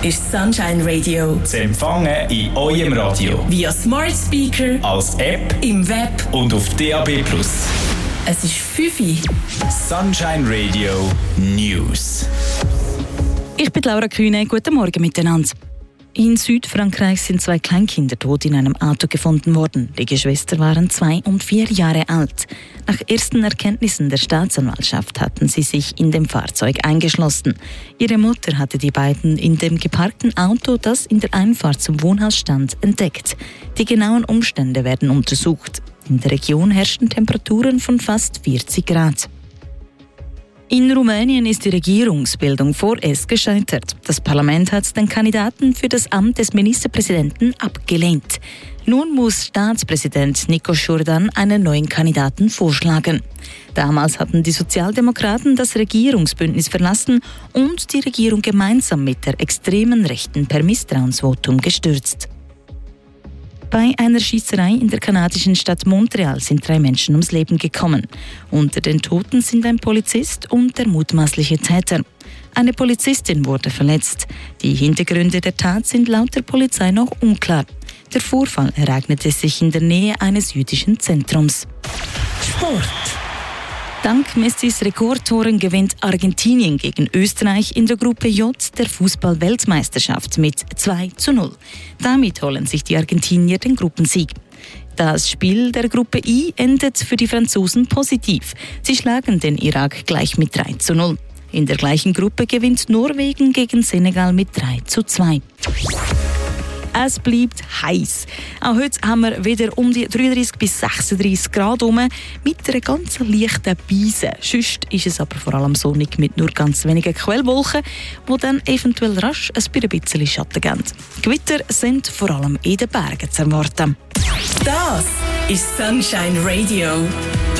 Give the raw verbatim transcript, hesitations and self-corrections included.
ist Sunshine Radio. Zu empfangen in eurem Radio. Via Smart Speaker, als App, im Web und auf D A B plus. Es ist fünf Uhr. Sunshine Radio News. Ich bin Laura Kühne. Guten Morgen miteinander. In Südfrankreich sind zwei Kleinkinder tot in einem Auto gefunden worden. Die Geschwister waren zwei und vier Jahre alt. Nach ersten Erkenntnissen der Staatsanwaltschaft hatten sie sich in dem Fahrzeug eingeschlossen. Ihre Mutter hatte die beiden in dem geparkten Auto, das in der Einfahrt zum Wohnhaus stand, entdeckt. Die genauen Umstände werden untersucht. In der Region herrschen Temperaturen von fast vierzig Grad. In Rumänien ist die Regierungsbildung vorerst gescheitert. Das Parlament hat den Kandidaten für das Amt des Ministerpräsidenten abgelehnt. Nun muss Staatspräsident Nico Șordan einen neuen Kandidaten vorschlagen. Damals hatten die Sozialdemokraten das Regierungsbündnis verlassen und die Regierung gemeinsam mit der extremen Rechten per Misstrauensvotum gestürzt. Bei einer Schießerei in der kanadischen Stadt Montreal sind drei Menschen ums Leben gekommen. Unter den Toten sind ein Polizist und der mutmaßliche Täter. Eine Polizistin wurde verletzt. Die Hintergründe der Tat sind laut der Polizei noch unklar. Der Vorfall ereignete sich in der Nähe eines jüdischen Zentrums. Sport. Dank Messis Rekordtoren gewinnt Argentinien gegen Österreich in der Gruppe J der Fußball-Weltmeisterschaft mit zwei zu null. Damit holen sich die Argentinier den Gruppensieg. Das Spiel der Gruppe I endet für die Franzosen positiv. Sie schlagen den Irak gleich mit drei zu null. In der gleichen Gruppe gewinnt Norwegen gegen Senegal mit drei zu zwei. Es bleibt heiß. Auch heute haben wir wieder um die dreiunddreißig bis sechsunddreißig Grad herum, mit einer ganz leichten Beise. Sonst ist es aber vor allem sonnig mit nur ganz wenigen Quellwolken, die dann eventuell rasch ein bisschen Schatten geben. Gewitter sind vor allem in den Bergen zu erwarten. Das ist Sunshine Radio.